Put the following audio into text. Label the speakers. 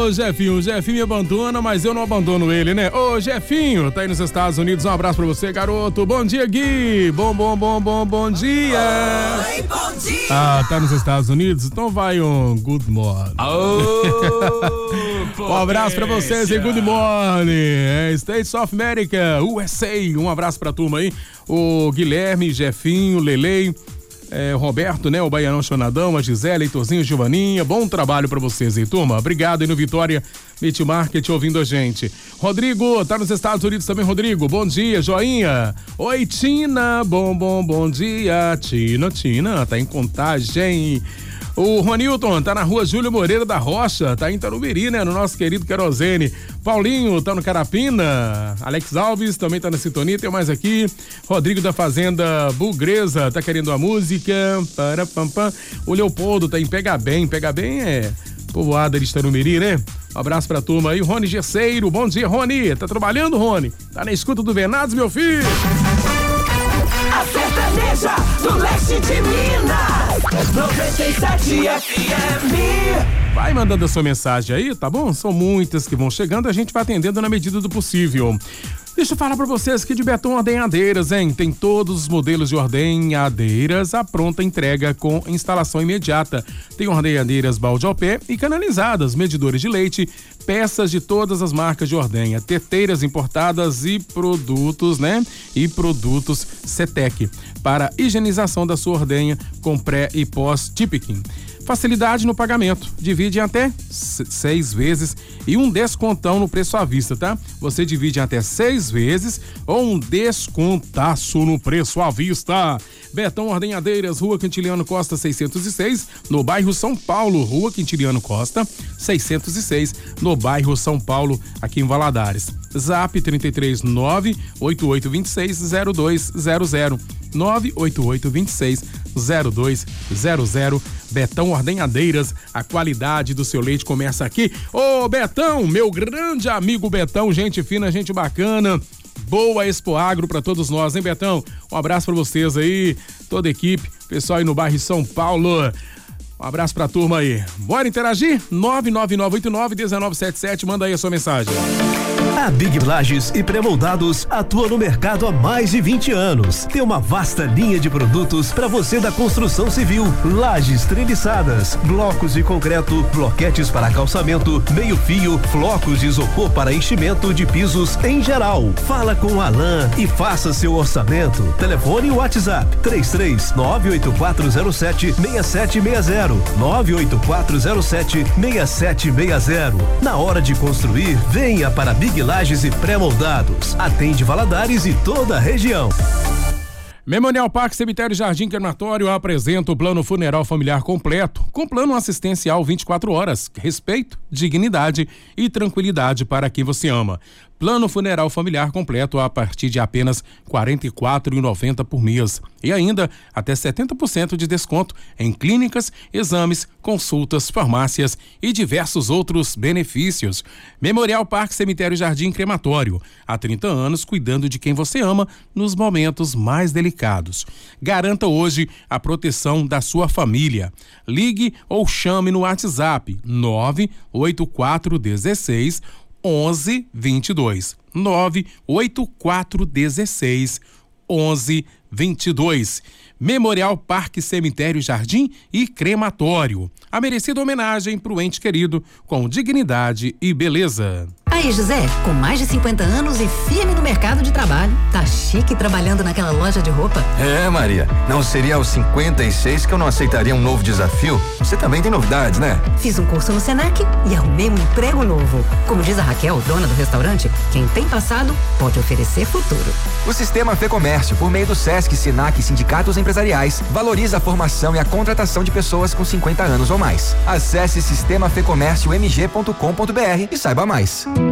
Speaker 1: Ô, Jefinho, o Jefinho me abandona, mas eu não abandono ele, né? Ô, Jefinho, tá aí nos Estados Unidos, um abraço pra você, garoto. Bom dia, Gui. Bom dia.
Speaker 2: Oi, bom dia.
Speaker 1: Ah, tá nos Estados Unidos? Então vai um good morning. Um abraço pra vocês e good morning. States of America, USA. Um abraço pra turma aí. O Guilherme, Jefinho, Lelei. Roberto, né? O Baianão Chonadão, a Gisele, Heitorzinho, Giovaninha. Bom trabalho pra vocês aí, turma. Obrigado aí no Vitória Meat Market ouvindo a gente. Rodrigo, tá nos Estados Unidos também, Rodrigo. Bom dia, joinha. Oi, Tina. Bom dia. Tina, tá em Contagem. O Ronilton tá na rua Júlio Moreira da Rocha, tá em Tarumiri, né? No nosso querido Querosene. Paulinho tá no Carapina. Alex Alves também tá na sintonia, tem mais aqui. Rodrigo da Fazenda Bugreza, tá querendo a música. O Leopoldo tá em Pega Bem é povoada de Tarumiri, né? Um abraço pra turma aí. Rony Gesseiro, bom dia, Rony. Tá trabalhando, Rony? Tá na escuta do Venados, meu filho?
Speaker 2: A sertaneja do leste de Minas, 97 FM.
Speaker 1: Vai mandando a sua mensagem aí, tá bom? São muitas que vão chegando, a gente vai atendendo na medida do possível. Deixa eu falar pra vocês que de Beton Ordenhadeiras, hein? Tem todos os modelos de ordenhadeiras à pronta entrega com instalação imediata. Tem ordenhadeiras balde ao pé e canalizadas, medidores de leite, peças de todas as marcas de ordenha, teteiras importadas e produtos, né? E produtos Cetec para higienização da sua ordenha com pré e pós-tipping. Facilidade no pagamento, divide em até 6 vezes e um descontão no preço à vista, tá? Você divide em até 6 vezes ou um descontaço no preço à vista. Betão Ordenhadeiras, Rua Quintiliano Costa 606, no bairro São Paulo, Rua Quintiliano Costa 606, no bairro São Paulo, aqui em Valadares. Zap 339-8826-0200, 98826-0200. Betão Ordenhadeiras, a qualidade do seu leite começa aqui. Ô, Betão, meu grande amigo Betão, gente fina, gente bacana. Boa Expo Agro pra todos nós, hein, Betão? Um abraço pra vocês aí, toda a equipe, pessoal aí no bairro São Paulo. Um abraço pra turma aí. Bora interagir? 99989-1977, manda aí a sua mensagem.
Speaker 3: A Big Lages e Pré-Moldados atua no mercado há mais de 20 anos. Tem uma vasta linha de produtos para você da construção civil. Lajes treliçadas, blocos de concreto, bloquetes para calçamento, meio-fio, flocos de isopor para enchimento de pisos em geral. Fala com o Alain e faça seu orçamento. Telefone e WhatsApp 33-98407-6760. 98407-6760. Na hora de construir, venha para Big Lages e Pré-Moldados. Atende Valadares e toda a região.
Speaker 1: Memorial Parque Cemitério Jardim Crematório apresenta o plano funeral familiar completo, com plano assistencial 24 horas, respeito, dignidade e tranquilidade para quem você ama. Plano funeral familiar completo a partir de apenas R$ 44,90 por mês. E ainda até 70% de desconto em clínicas, exames, consultas, farmácias e diversos outros benefícios. Memorial Parque Cemitério Jardim Crematório. Há 30 anos cuidando de quem você ama nos momentos mais delicados. Garanta hoje a proteção da sua família. Ligue ou chame no WhatsApp 98416 1122 98416 1122. Memorial Parque Cemitério Jardim e Crematório. A merecida homenagem pro ente querido com dignidade e beleza.
Speaker 4: Aí, José, com mais de 50 anos e firme no mercado de trabalho, tá chique trabalhando naquela loja de roupa?
Speaker 5: É, Maria, não seria aos 56 que eu não aceitaria um novo desafio? Você também tem novidades, né?
Speaker 4: Fiz um curso no Senac e arrumei um emprego novo. Como diz a Raquel, dona do restaurante, quem tem passado pode oferecer futuro.
Speaker 5: O Sistema Fecomércio, por meio do Sesc, Senac e sindicatos empresariais, valoriza a formação e a contratação de pessoas com 50 anos ou mais. Acesse sistemafecomérciomg.com.br e saiba mais.